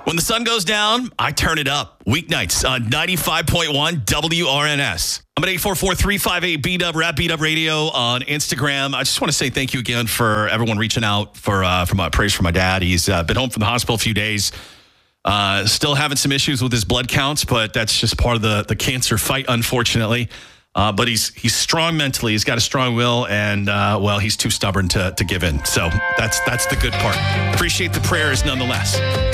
When the sun goes down, I turn it up. Weeknights on 95.1 WRNS. I'm at 844-358-BDUB. We're at BDUB Radio on Instagram. I just want to say thank you again for everyone reaching out for my praise for my dad. He's been home from the hospital a few days. Still having some issues with his blood counts, but that's just part of the cancer fight, unfortunately. But he's strong mentally. He's got a strong will, and he's too stubborn to give in. So that's the good part. Appreciate the prayers nonetheless.